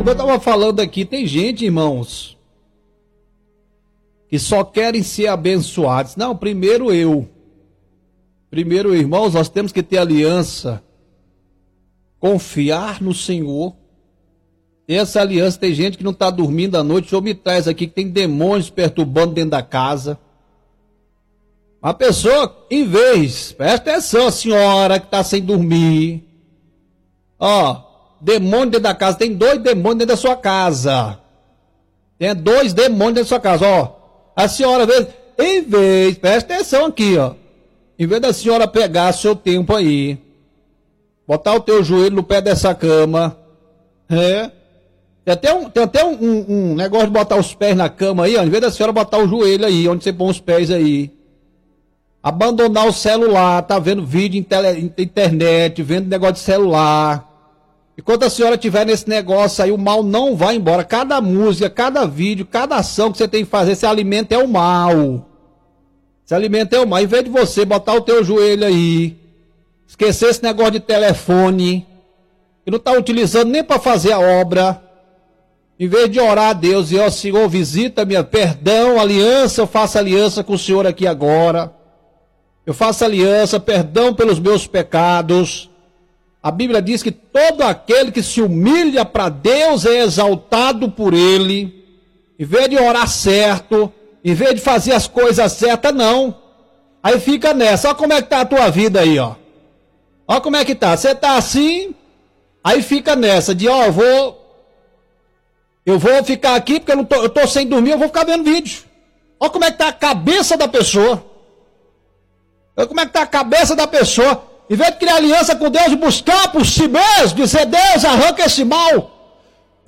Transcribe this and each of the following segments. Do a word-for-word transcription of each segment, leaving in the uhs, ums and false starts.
Como eu estava falando aqui, tem gente, irmãos, que só querem ser abençoados. Não, primeiro eu. Primeiro, irmãos, nós temos que ter aliança. Confiar no Senhor. E essa aliança, tem gente que não está dormindo à noite. O Senhor me traz aqui que tem demônios perturbando dentro da casa. A pessoa, em vez, presta atenção, a senhora que está sem dormir. Ó, demônio dentro da casa, tem dois demônios dentro da sua casa. Tem dois demônios dentro da sua casa, ó. A senhora, em vez, presta atenção aqui, ó. Em vez da senhora pegar seu tempo aí, botar o teu joelho no pé dessa cama, é. Tem até um, tem até um, um, um negócio de botar os pés na cama aí, ó. Em vez da senhora botar o joelho aí, onde você põe os pés aí. Abandonar o celular, tá vendo vídeo em tele, internet, vendo negócio de celular. Enquanto a senhora estiver nesse negócio aí, o mal não vai embora. Cada música, cada vídeo, cada ação que você tem que fazer, se alimenta é o mal. Se alimenta é o mal. Em vez de você botar o teu joelho aí, esquecer esse negócio de telefone, que não está utilizando nem para fazer a obra, em vez de orar a Deus e, ó Senhor, visita minha, perdão, aliança, eu faço aliança com o Senhor aqui agora. Eu faço aliança, perdão pelos meus pecados. A Bíblia diz que todo aquele que se humilha para Deus é exaltado por Ele. Em vez de orar certo, em vez de fazer as coisas certas, não. Aí fica nessa. Olha como é que tá a tua vida aí, ó. Olha como é que tá. Você tá assim, aí fica nessa de, ó, eu vou, eu vou ficar aqui porque eu, não tô, eu tô sem dormir, eu vou ficar vendo vídeo. Olha como é que tá a cabeça da pessoa. Olha como é que tá a cabeça da pessoa. Em vez de criar aliança com Deus e buscar por si mesmo, dizer, Deus, arranca esse mal.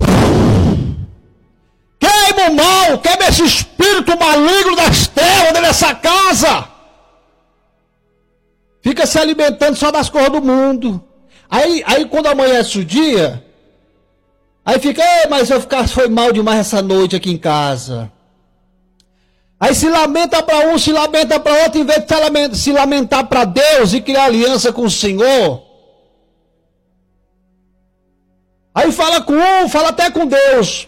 Queima o mal, queima esse espírito maligno das trevas dessa casa. Fica se alimentando só das coisas do mundo. Aí, aí quando amanhece o dia, aí fica, mas eu ficar, foi mal demais essa noite aqui em casa. Aí se lamenta para um, se lamenta para outro, em vez de se lamentar para Deus e criar aliança com o Senhor. Aí fala com um, fala até com Deus.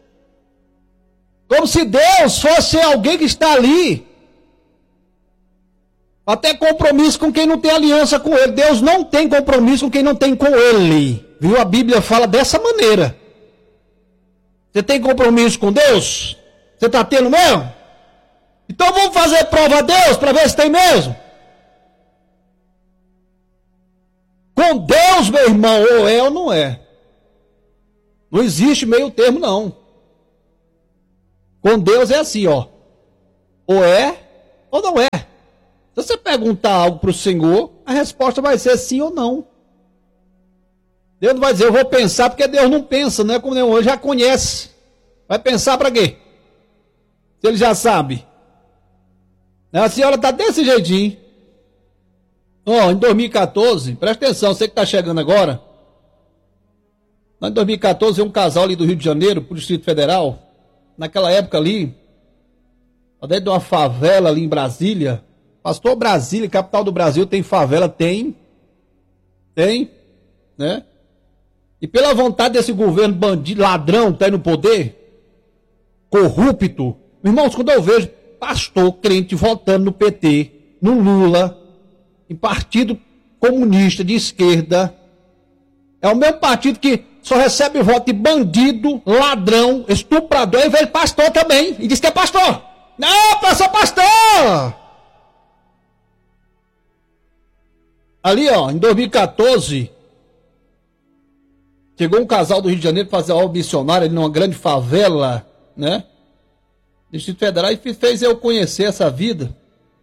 Como se Deus fosse alguém que está ali. Até compromisso com quem não tem aliança com Ele. Deus não tem compromisso com quem não tem com Ele. Viu? A Bíblia fala dessa maneira. Você tem compromisso com Deus? Você está tendo mesmo? Então vamos fazer prova a Deus para ver se tem mesmo. Com Deus, meu irmão, ou é ou não é. Não existe meio termo, não. Com Deus é assim, ó. Ou é ou não é. Se você perguntar algo para o Senhor, a resposta vai ser sim ou não. Deus não vai dizer, eu vou pensar, porque Deus não pensa, não é como nenhum, ele já conhece. Vai pensar para quê? Se ele já sabe. A senhora está desse jeitinho. Ó, oh, em dois mil e quatorze, presta atenção, você que está chegando agora. Em dois mil e quatorze, um casal ali do Rio de Janeiro, pro Distrito Federal. Naquela época ali, dentro de uma favela ali em Brasília. Pastor, Brasília, capital do Brasil, tem favela? Tem. Tem, né? E pela vontade desse governo bandido, ladrão, que está aí no poder, corrupto. Irmãos, quando eu vejo pastor crente votando no P T, no Lula, em partido comunista de esquerda, é o mesmo partido que só recebe voto de bandido, ladrão, estuprador, e veio pastor também, e diz que é pastor. Não, eu sou pastor! Ali, ó, em dois mil e quatorze, chegou um casal do Rio de Janeiro para fazer a obra missionária ali numa grande favela, né? Distrito Federal, e fez eu conhecer essa vida.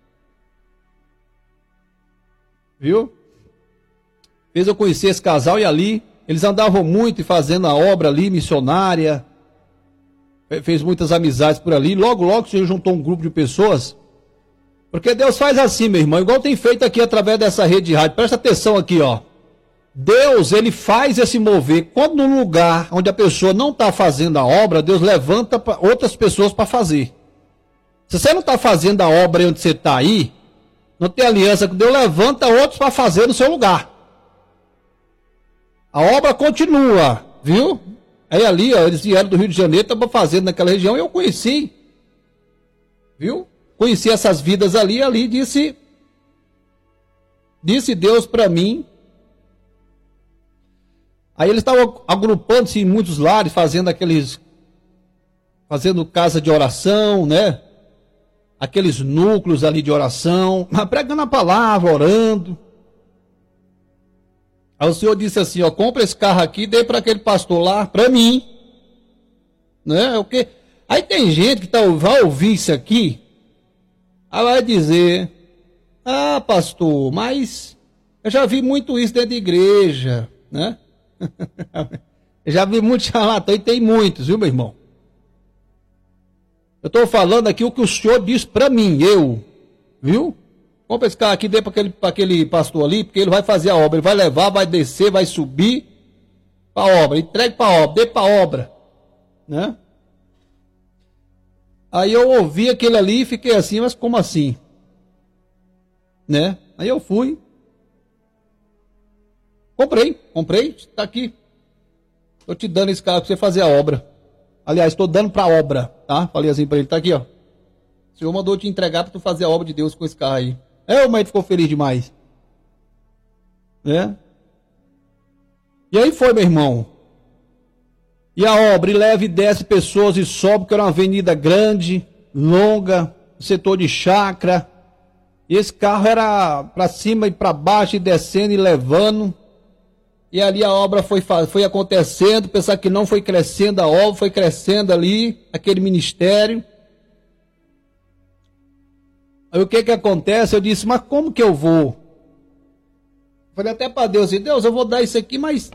Viu? Fez eu conhecer esse casal, e ali eles andavam muito e fazendo a obra ali, missionária. Fez muitas amizades por ali. Logo, logo se juntou um grupo de pessoas. Porque Deus faz assim, meu irmão, igual tem feito aqui através dessa rede de rádio. Presta atenção aqui, ó. Deus, ele faz esse mover. Quando num lugar onde a pessoa não está fazendo a obra, Deus levanta outras pessoas para fazer. Se você não está fazendo a obra onde você está aí, não tem aliança com Deus, levanta outros para fazer no seu lugar. A obra continua, viu? Aí ali, ó, eles vieram do Rio de Janeiro, estavam fazendo naquela região, e eu conheci. Viu? Conheci essas vidas ali, ali disse, disse Deus para mim. Aí eles estavam agrupando-se em muitos lares, fazendo aqueles, fazendo casa de oração, né? Aqueles núcleos ali de oração, pregando a palavra, orando. Aí o Senhor disse assim, ó, compra esse carro aqui, dê para aquele pastor lá, para mim. Né? O quê? Aí tem gente que tá, vai ouvir isso aqui, aí vai dizer, ah, pastor, mas eu já vi muito isso dentro da igreja, né? Eu já vi muito charlatão e tem muitos, viu, meu irmão? Eu estou falando aqui o que o Senhor disse para mim, eu, viu? Compra esse carro aqui, dê para aquele, aquele pastor ali, porque ele vai fazer a obra, ele vai levar, vai descer, vai subir para a obra, entregue para a obra, dê para a obra, né? Aí eu ouvi aquele ali e fiquei assim, mas como assim? Né? Aí eu fui, comprei, comprei, está aqui, estou te dando esse carro para você fazer a obra. Aliás, estou dando para a obra, tá? Falei assim para ele, tá aqui, ó. O Senhor mandou te entregar para tu fazer a obra de Deus com esse carro aí. É, o médico ficou feliz demais. Né? E aí foi, meu irmão. E a obra, e leva e desce pessoas e sobe, porque era uma avenida grande, longa, setor de chácara. E esse carro era para cima e para baixo, e descendo e levando. E ali a obra foi, foi acontecendo, pensar que não foi crescendo a obra, foi crescendo ali, aquele ministério. Aí o que que acontece? Eu disse, mas como que eu vou? Falei até para Deus, assim, Deus, eu vou dar isso aqui, mas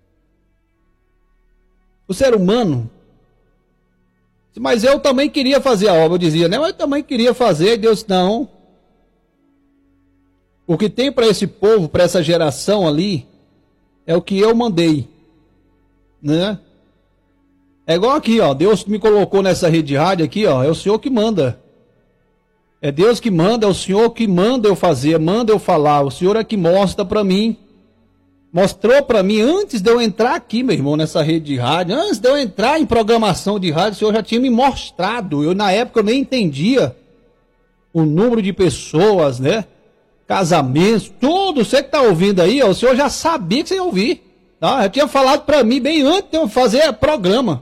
o ser humano, mas eu também queria fazer a obra, eu dizia, né? Mas eu também queria fazer, Deus, não. O que tem para esse povo, para essa geração ali, é o que eu mandei, né? É igual aqui, ó, Deus me colocou nessa rede de rádio aqui, ó, é o Senhor que manda. É Deus que manda, é o Senhor que manda eu fazer, manda eu falar, o Senhor é que mostra para mim. Mostrou para mim antes de eu entrar aqui, meu irmão, nessa rede de rádio, antes de eu entrar em programação de rádio, o Senhor já tinha me mostrado. Eu na época eu nem entendia o número de pessoas, né? Casamentos, tudo, você que está ouvindo aí, ó, o senhor já sabia que você ia ouvir, tá? Já tinha falado para mim bem antes de eu fazer programa.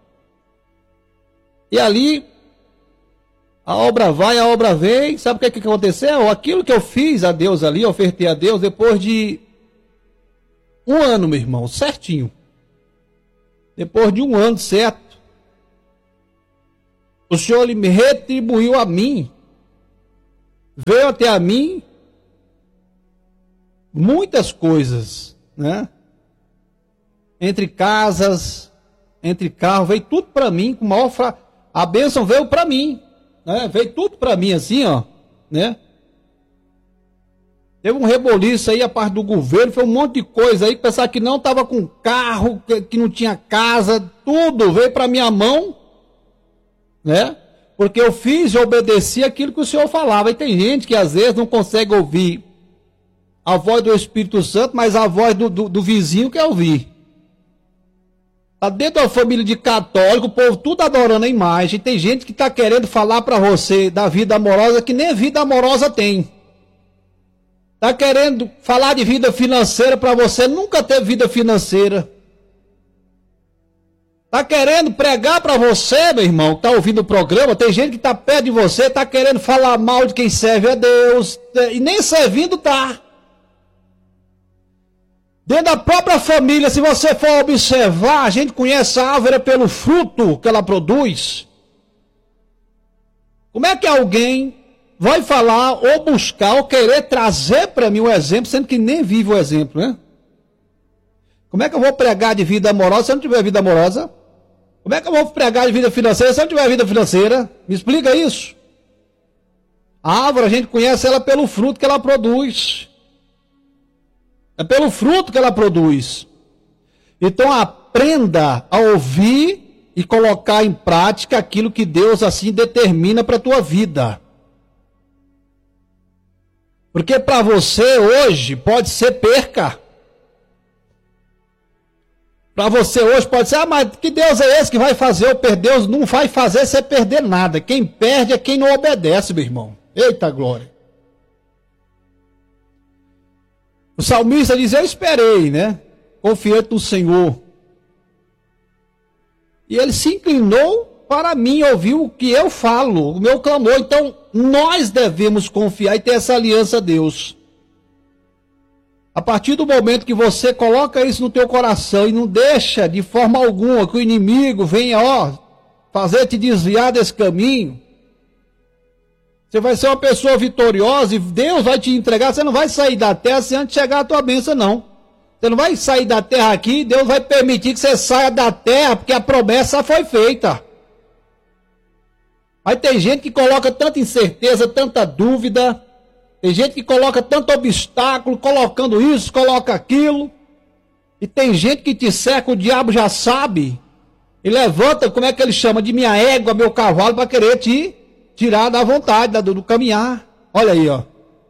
E ali, a obra vai, a obra vem, sabe o que, que aconteceu? Aquilo que eu fiz a Deus ali, ofertei a Deus, depois de um ano, meu irmão, certinho. Depois de um ano, certo? O Senhor ele me retribuiu a mim, veio até a mim, muitas coisas, né? Entre casas, entre carros, veio tudo para mim, com maior fra... a bênção veio para mim, né? Veio tudo para mim assim, ó, né? Teve um reboliço aí, a parte do governo, foi um monte de coisa aí, pensar que não estava com carro, que, que não tinha casa, tudo veio para minha mão, né? Porque eu fiz e obedeci aquilo que o Senhor falava. E tem gente que às vezes não consegue ouvir a voz do Espírito Santo, mas a voz do, do, do vizinho quer ouvir. Está dentro da família de católico, o povo tudo adorando a imagem. Tem gente que está querendo falar para você da vida amorosa que nem vida amorosa tem. Está querendo falar de vida financeira para você, nunca teve vida financeira. Está querendo pregar para você, meu irmão, que está ouvindo o programa. Tem gente que está perto de você, está querendo falar mal de quem serve a Deus, e nem servindo está. Dentro da própria família, se você for observar, a gente conhece a árvore pelo fruto que ela produz. Como é que alguém vai falar, ou buscar, ou querer trazer para mim um exemplo, sendo que nem vive o exemplo, né? Como é que eu vou pregar de vida amorosa se eu não tiver vida amorosa? Como é que eu vou pregar de vida financeira se eu não tiver vida financeira? Me explica isso. A árvore, a gente conhece ela pelo fruto que ela produz. É pelo fruto que ela produz. Então aprenda a ouvir e colocar em prática aquilo que Deus assim determina para a tua vida. Porque para você hoje pode ser perca. Para você hoje pode ser, ah, mas que Deus é esse que vai fazer eu perder? Deus não vai fazer você perder nada. Quem perde é quem não obedece, meu irmão. Eita glória. O salmista diz, eu esperei, né? Confiante no Senhor. E ele se inclinou para mim, ouviu o que eu falo, o meu clamor. Então, nós devemos confiar e ter essa aliança a Deus. A partir do momento que você coloca isso no teu coração e não deixa de forma alguma que o inimigo venha, ó, fazer te desviar desse caminho, você vai ser uma pessoa vitoriosa e Deus vai te entregar. Você não vai sair da terra sem antes chegar a tua bênção, não. Você não vai sair da terra aqui, Deus vai permitir que você saia da terra, porque a promessa foi feita. Mas tem gente que coloca tanta incerteza, tanta dúvida, tem gente que coloca tanto obstáculo, colocando isso, coloca aquilo, e tem gente que te cerca, o diabo já sabe, e levanta, como é que ele chama, de minha égua, meu cavalo, para querer te tirar da vontade, do, do caminhar. Olha aí, ó.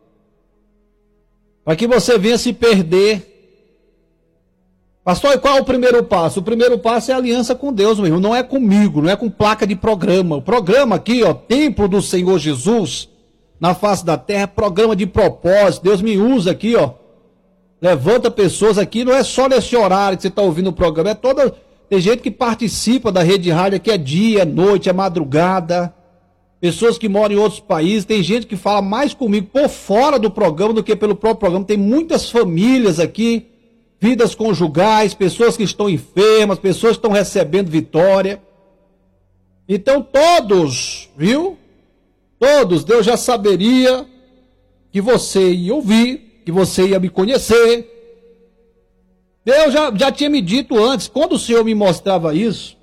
Para que você venha se perder. Pastor, e qual é o primeiro passo? O primeiro passo é a aliança com Deus, meu irmão. Não é comigo, não é com placa de programa. O programa aqui, ó, Templo do Senhor Jesus, na face da terra, programa de propósito. Deus me usa aqui, ó. Levanta pessoas aqui, não é só nesse horário que você está ouvindo o programa, é toda. Tem gente que participa da rede rádio aqui, é dia, é noite, é madrugada. Pessoas que moram em outros países, tem gente que fala mais comigo por fora do programa do que pelo próprio programa. Tem muitas famílias aqui, vidas conjugais, pessoas que estão enfermas, pessoas que estão recebendo vitória. Então todos, viu? Todos, Deus já saberia que você ia ouvir, que você ia me conhecer. Deus já, já tinha me dito antes, quando o Senhor me mostrava isso,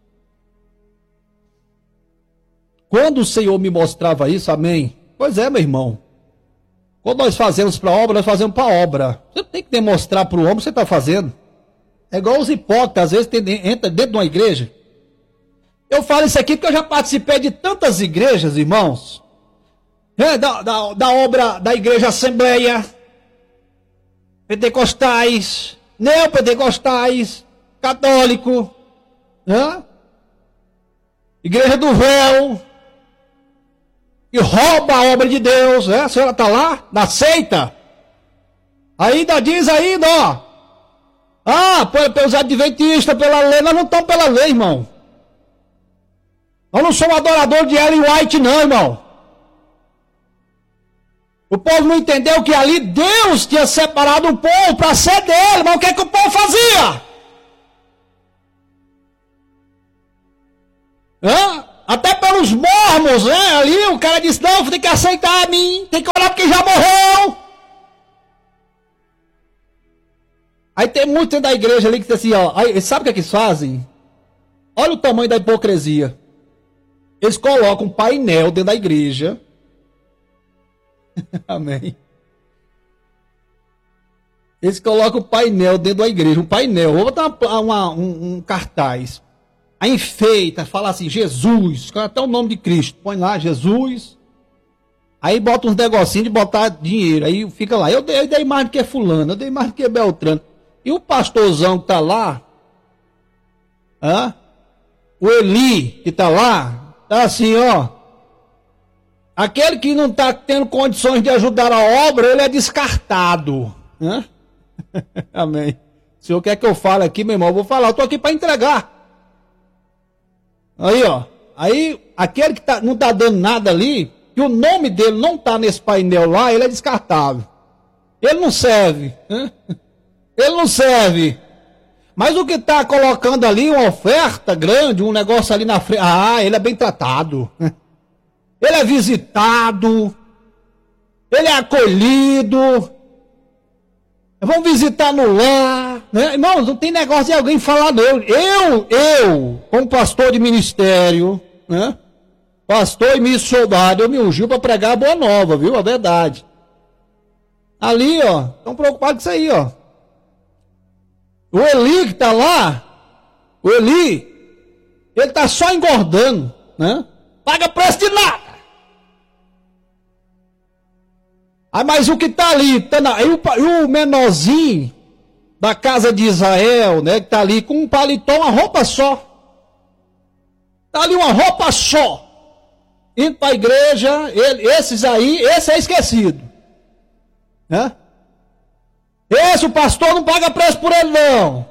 quando o Senhor me mostrava isso, amém? Pois é, meu irmão. Quando nós fazemos para a obra, nós fazemos para a obra. Você tem que demonstrar para o homem o que você está fazendo. É igual os hipócritas, às vezes tem, entra dentro de uma igreja. Eu falo isso aqui porque eu já participei de tantas igrejas, irmãos. É, da, da, da obra da igreja Assembleia, pentecostais, neopentecostais, católico, né? Igreja do véu, e rouba a obra de Deus, né? A senhora está lá, na seita, ainda diz ainda, ó, ah, pelos adventistas, pela lei. Nós não estamos pela lei, irmão. Nós não somos adoradores de Ellen White, não, irmão. O povo não entendeu que ali Deus tinha separado o povo para ser dele, mas o que é que o povo fazia? Hã? Até pelos mormons, né? Ali o cara disse, não, tem que aceitar a mim, tem que orar porque já morreu. Aí tem muito da igreja ali que diz assim, ó, aí, sabe o que é que eles fazem? Olha o tamanho da hipocrisia. Eles colocam um painel dentro da igreja. Amém. Eles colocam um painel dentro da igreja, um painel, vou botar uma, uma, um, um cartaz. Aí enfeita, fala assim, Jesus, até o nome de Cristo, põe lá, Jesus. Aí bota uns negocinhos de botar dinheiro, aí fica lá, eu dei, eu dei mais do que fulano, eu dei mais do que Beltrano. E o pastorzão que está lá, hã? O Eli que está lá, está assim, ó. Aquele que não está tendo condições de ajudar a obra, ele é descartado. Hã? Amém. O senhor quer que eu fale aqui, meu irmão? Eu vou falar, eu estou aqui para entregar. Aí, ó. Aí, aquele que tá, não está dando nada ali, que o nome dele não está nesse painel lá, ele é descartável. Ele não serve. Hã? Ele não serve. Mas o que está colocando ali, uma oferta grande, um negócio ali na frente, ah, ele é bem tratado. Ele é visitado. Ele é acolhido. Vamos visitar no lar. Né? Irmãos, não tem negócio de alguém falar não. Eu, eu, como pastor de ministério, né? Pastor e missionário, eu me ungiu para pregar a boa nova, viu? A verdade. Ali, ó, estão preocupados com isso aí, ó. O Eli que está lá, o Eli, ele está só engordando, né? Paga preço de nada. Aí, mas o que está ali, tá na, aí o, o menorzinho, da casa de Israel, né, que está ali com um paletó, uma roupa só. Está ali uma roupa só. Indo para a igreja, ele, esses aí, esse é esquecido. Né? Esse o pastor não paga preço por ele não.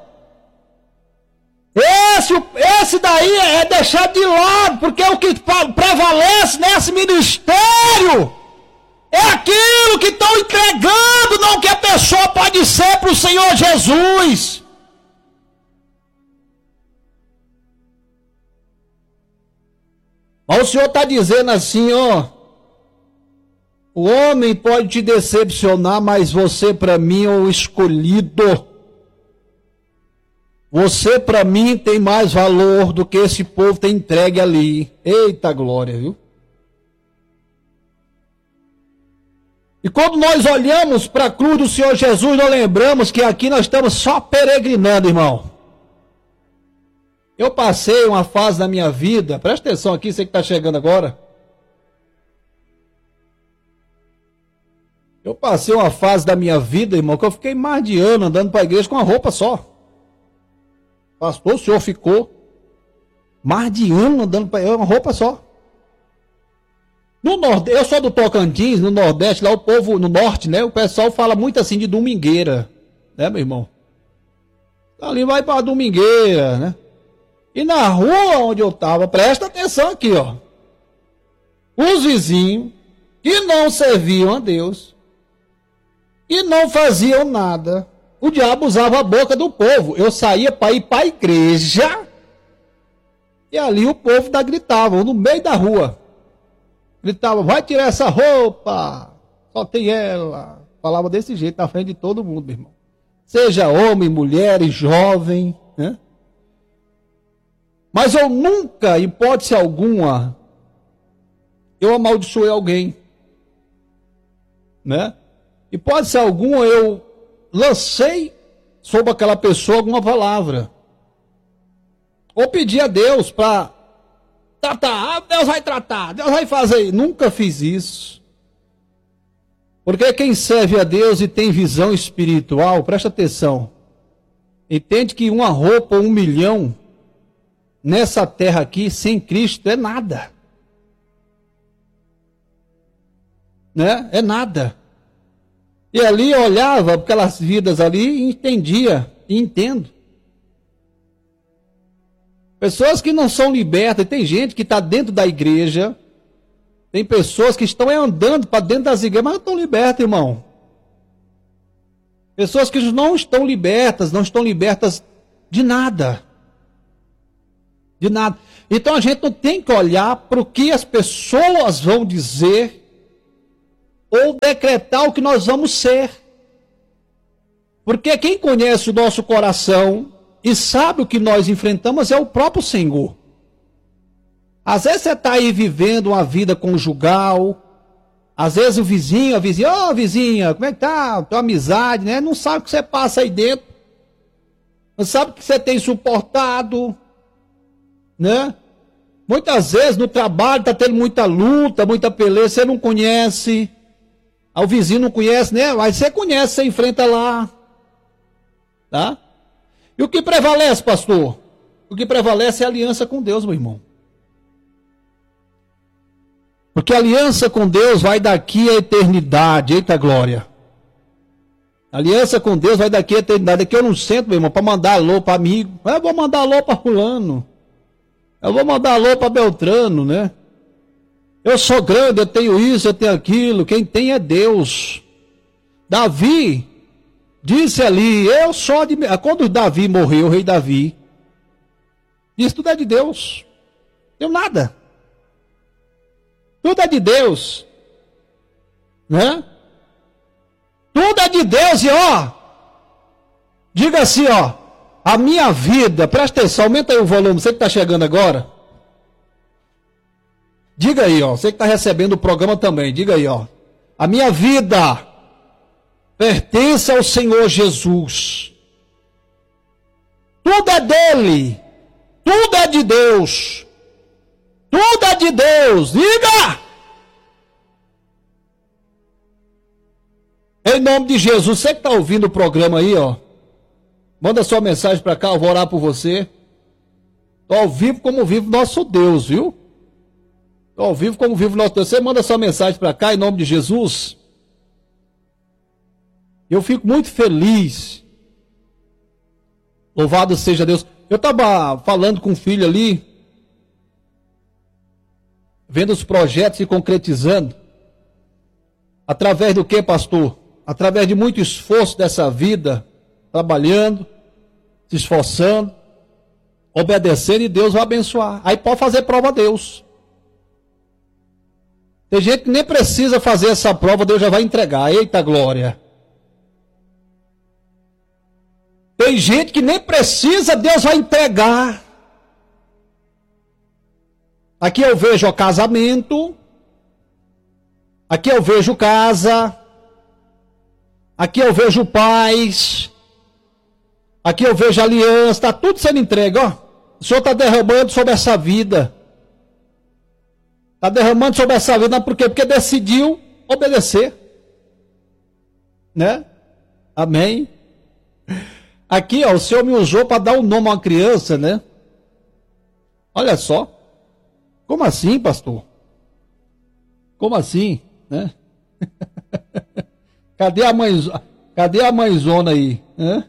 Esse, esse daí é deixado de lado, porque o que prevalece nesse ministério é aquilo que estão entregando, não que a pessoa pode ser para o Senhor Jesus. Mas o Senhor está dizendo assim, ó, o homem pode te decepcionar, mas você para mim é o escolhido. Você para mim tem mais valor do que esse povo tem entregue ali. Eita glória, viu? E quando nós olhamos para a cruz do Senhor Jesus, nós lembramos que aqui nós estamos só peregrinando, irmão. Eu passei uma fase da minha vida, presta atenção aqui, você que está chegando agora. Eu passei uma fase da minha vida, irmão, que eu fiquei mais de ano andando para a igreja com uma roupa só. Pastor, o senhor ficou mais de ano andando para uma roupa só. No Nordeste, eu sou do Tocantins, no Nordeste, lá o povo, no Norte, né? O pessoal fala muito assim de domingueira, né, meu irmão? Ali vai para domingueira, né? E na rua onde eu estava, presta atenção aqui, ó. Os vizinhos que não serviam a Deus e não faziam nada, o diabo usava a boca do povo. Eu saía para ir para a igreja e ali o povo da gritava, no meio da rua. Gritava, vai tirar essa roupa, só tem ela. Falava desse jeito na frente de todo mundo, meu irmão. Seja homem, mulher, jovem, né? Mas eu nunca, em hipótese alguma, eu amaldiçoei alguém, né? Hipótese alguma eu lancei sobre aquela pessoa alguma palavra. Ou pedi a Deus para tratar, ah, Deus vai tratar, Deus vai fazer. Nunca fiz isso. Porque quem serve a Deus e tem visão espiritual, presta atenção, entende que uma roupa, um milhão, nessa terra aqui, sem Cristo, é nada. Né? É nada. E ali eu olhava aquelas vidas ali e entendia, e entendo. Pessoas que não são libertas, tem gente que está dentro da igreja, tem pessoas que estão andando para dentro das igrejas, mas não estão libertas, irmão. Pessoas que não estão libertas, não estão libertas de nada. De nada. Então a gente não tem que olhar para o que as pessoas vão dizer ou decretar o que nós vamos ser. Porque quem conhece o nosso coração e sabe o que nós enfrentamos é o próprio Senhor. Às vezes você está aí vivendo uma vida conjugal, às vezes o vizinho, a vizinha, ô oh, vizinha, como é que tá? Tua amizade, né? Não sabe o que você passa aí dentro, não sabe o que você tem suportado, né? Muitas vezes no trabalho está tendo muita luta, muita peleja, você não conhece, o vizinho não conhece, né? Mas você conhece, você enfrenta lá, tá? E o que prevalece, pastor? O que prevalece é a aliança com Deus, meu irmão. Porque a aliança com Deus vai daqui à eternidade, eita glória. A aliança com Deus vai daqui à eternidade. Aqui eu não sento, meu irmão, para mandar alô para amigo. Eu vou mandar alô para fulano. Eu vou mandar alô para Beltrano, né? Eu sou grande, eu tenho isso, eu tenho aquilo. Quem tem é Deus. Davi disse ali, eu sou de... Quando Davi morreu, o rei Davi, disse, tudo é de Deus. Não tenho nada. Tudo é de Deus. Né? Tudo é de Deus e ó, diga assim, ó, a minha vida, presta atenção, aumenta aí o volume, você que está chegando agora. Diga aí, ó, você que está recebendo o programa também, diga aí, ó. A minha vida pertence ao Senhor Jesus. Tudo é dele. Tudo é de Deus. Tudo é de Deus. Diga! Em nome de Jesus, você que está ouvindo o programa aí, ó. Manda sua mensagem para cá, eu vou orar por você. Estou ao vivo como vive nosso Deus, viu? Estou ao vivo como vive nosso Deus. Você manda sua mensagem para cá em nome de Jesus. Eu fico muito feliz. Louvado seja Deus. Eu estava falando com o filho ali, vendo os projetos se concretizando. Através do que, pastor? Através de muito esforço dessa vida, trabalhando, se esforçando, obedecendo, e Deus vai abençoar. Aí pode fazer prova a Deus. Tem gente que nem precisa fazer essa prova, Deus já vai entregar. Eita glória! Tem gente que nem precisa, Deus vai entregar. Aqui eu vejo o casamento. Aqui eu vejo casa. Aqui eu vejo paz. Aqui eu vejo aliança. Está tudo sendo entregue, ó. O Senhor está derramando sobre essa vida. Está derramando sobre essa vida. Por quê? Porque decidiu obedecer. Né? Amém. Aqui, ó, o Senhor me usou para dar um nome a uma criança, né? Olha só. Como assim, pastor? Como assim, né? Cadê a mãe, cadê a mãezona aí, né?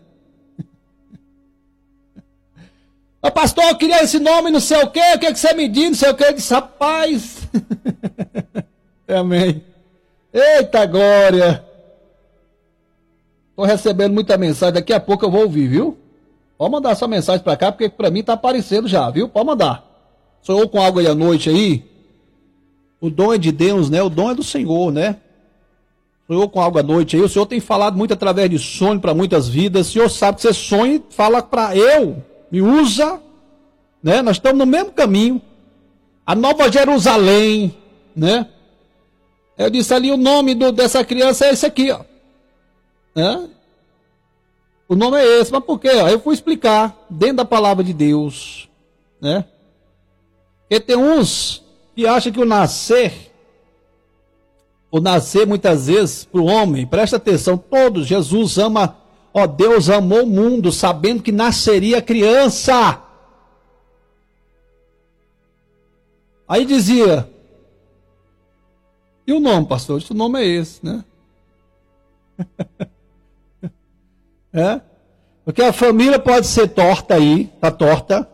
Ô, pastor, eu queria esse nome, não sei o quê, o que, que você me diz, não sei o quê, eu disse, rapaz. Amém. Eita glória. Estou recebendo muita mensagem, daqui a pouco eu vou ouvir, viu? Pode mandar sua mensagem para cá, porque para mim está aparecendo já, viu? Pode mandar. Sonhou com algo aí à noite aí? O dom é de Deus, né? O dom é do Senhor, né? Sonhou com algo à noite aí? O Senhor tem falado muito através de sonho para muitas vidas. O Senhor sabe que você sonha e fala para eu, me usa, né? Nós estamos no mesmo caminho. A Nova Jerusalém, né? Eu disse ali, o nome do, dessa criança é esse aqui, ó. Né? O nome é esse, mas por quê? Eu fui explicar dentro da palavra de Deus, né? Porque tem uns que acham que o nascer, o nascer muitas vezes para o homem, presta atenção, todos, Jesus ama, ó, Deus amou o mundo sabendo que nasceria criança. Aí dizia, e o nome, pastor? O nome é esse, né? É? Porque a família pode ser torta aí, tá torta.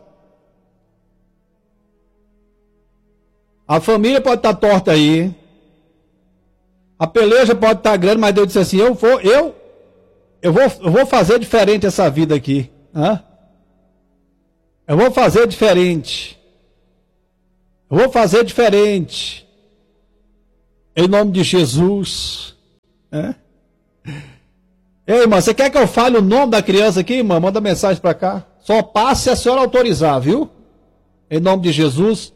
A família pode estar tá torta aí. A peleja pode estar tá grande, mas Deus disse assim, eu vou, eu, eu vou, eu vou fazer diferente essa vida aqui. Né? Eu vou fazer diferente. Eu vou fazer diferente. Em nome de Jesus. É? Ei, irmã, você quer que eu fale o nome da criança aqui, irmã? Manda mensagem para cá. Só passe se a senhora autorizar, viu? Em nome de Jesus.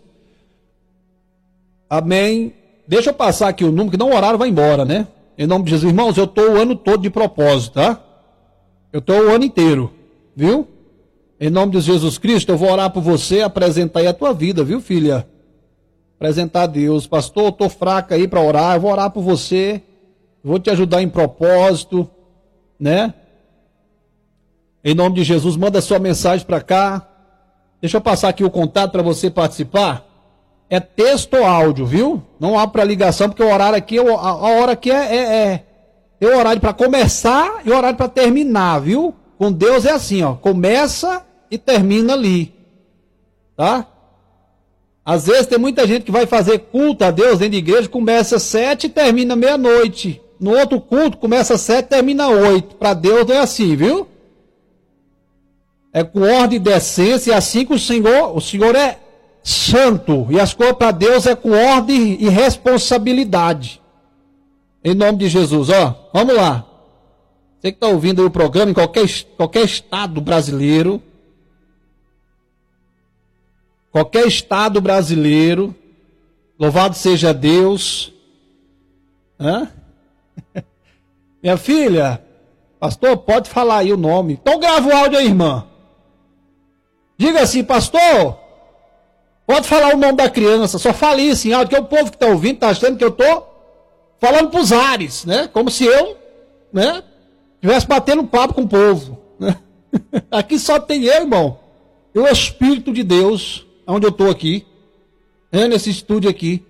Amém. Deixa eu passar aqui o número, que não o horário vai embora, né? Em nome de Jesus. Irmãos, eu estou o ano todo de propósito, tá? Eu estou o ano inteiro, viu? Em nome de Jesus Cristo, eu vou orar por você, apresentar aí a tua vida, viu, filha? Apresentar a Deus. Pastor, eu estou fraca aí para orar, eu vou orar por você. Vou te ajudar em propósito, né? Em nome de Jesus, manda sua mensagem para cá. Deixa eu passar aqui o contato para você participar. É texto ou áudio, viu? Não há para ligação, porque o horário aqui, a hora aqui é, é, é, é o horário para começar e o horário para terminar, viu? Com Deus é assim, ó, começa e termina ali, tá? Às vezes tem muita gente que vai fazer culto a Deus dentro de igreja, começa às sete e termina meia-noite. No outro culto, começa às sete e termina às oito. Para Deus não é assim, viu? É com ordem e decência, e assim que o Senhor, o Senhor é santo. E as coisas para Deus é com ordem e responsabilidade. Em nome de Jesus, ó. Vamos lá. Você que está ouvindo aí o programa em qualquer, qualquer estado brasileiro. Qualquer estado brasileiro. Louvado seja Deus. Hã? Minha filha, pastor, pode falar aí o nome. Então grava o áudio aí, irmã. Diga assim, pastor, pode falar o nome da criança. Só fale isso em áudio, que o povo que está ouvindo está achando que eu estou falando para os ares, né? Como se eu, né, estivesse batendo papo com o povo. Né? Aqui só tem eu, irmão. E o Espírito de Deus, onde eu estou aqui. É nesse estúdio aqui.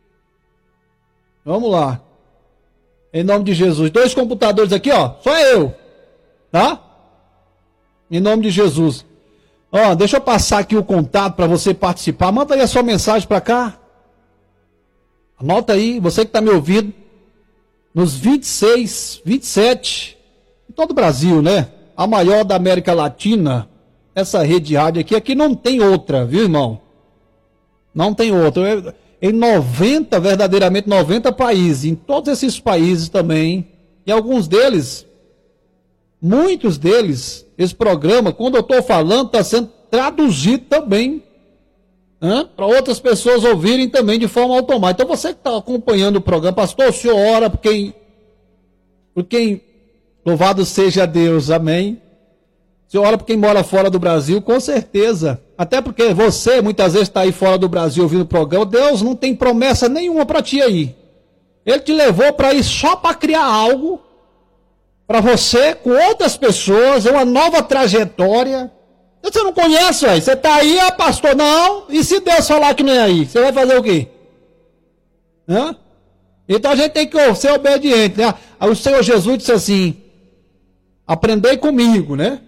Vamos lá. Em nome de Jesus. Dois computadores aqui, ó. Só eu. Tá? Em nome de Jesus. Ó, deixa eu passar aqui o contato para você participar. Manda aí a sua mensagem para cá. Anota aí, você que está me ouvindo. Nos vinte e seis, vinte e sete, em todo o Brasil, né? A maior da América Latina, essa rede de rádio aqui, aqui não tem outra, viu, irmão? Não tem outra. Em noventa, verdadeiramente noventa países, em todos esses países também, e alguns deles, muitos deles, esse programa, quando eu estou falando, está sendo traduzido também, para outras pessoas ouvirem também de forma automática. Então você que está acompanhando o programa, pastor, o senhor ora por quem, por quem, louvado seja Deus, amém? O senhor ora por quem mora fora do Brasil, com certeza. Até porque você muitas vezes está aí fora do Brasil ouvindo o programa. Deus não tem promessa nenhuma para ti aí. Ele te levou para ir só para criar algo para você, com outras pessoas, uma nova trajetória. Você não conhece, véio. Você está aí, ah, pastor, não. E se Deus falar que não é aí, você vai fazer o quê? Hã? Então a gente tem que ser obediente, né? Aí o Senhor Jesus disse assim: aprendei comigo, né?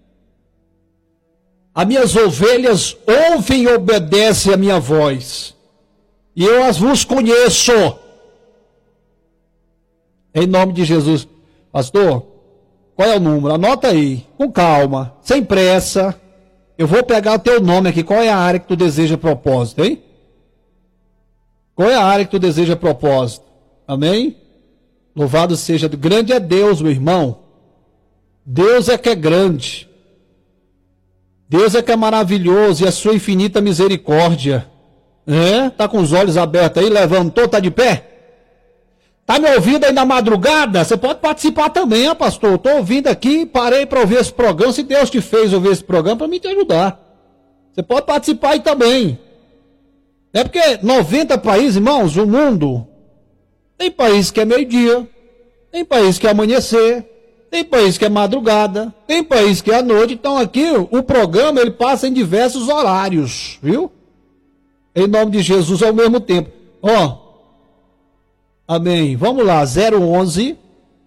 As minhas ovelhas ouvem e obedecem a minha voz, e eu as vos conheço. Em nome de Jesus. Pastor, qual é o número? Anota aí, com calma, sem pressa. Eu vou pegar o teu nome aqui. Qual é a área que tu deseja propósito, hein? Qual é a área que tu deseja propósito? Amém? Louvado seja Deus. Grande é Deus, meu irmão. Deus é que é grande. Deus é que é maravilhoso e a sua infinita misericórdia. É? Tá com os olhos abertos aí, levantou, tá de pé? Tá me ouvindo aí na madrugada? Você pode participar também, ah, pastor. Eu tô ouvindo aqui, parei para ouvir esse programa. Se Deus te fez ouvir esse programa, para mim te ajudar. Você pode participar aí também. É porque noventa países, irmãos, o mundo, tem país que é meio-dia, tem país que é amanhecer, tem país que é madrugada, tem país que é à noite. Então aqui o programa ele passa em diversos horários, viu? Em nome de Jesus ao mesmo tempo. Ó, amém. Vamos lá, zero onze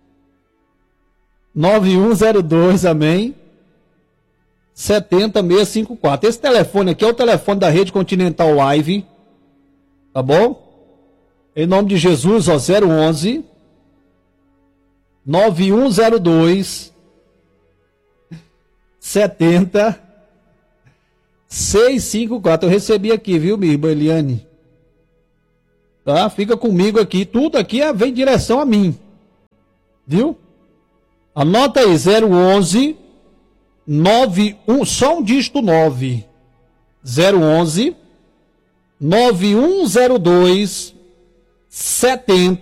nove um zero dois, amém, setenta seiscentos e cinquenta e quatro. Esse telefone aqui é o telefone da Rede Continental Live, tá bom? Em nome de Jesus, ó, zero onze nove um zero dois setenta seiscentos e cinquenta e quatro. Eu recebi aqui, viu, minha irmã Eliane? Tá? Fica comigo aqui. Tudo aqui é, vem em direção a mim. Viu? Anota aí, zero onze nove um, só um dígito nove. zero onze nove um zero dois setenta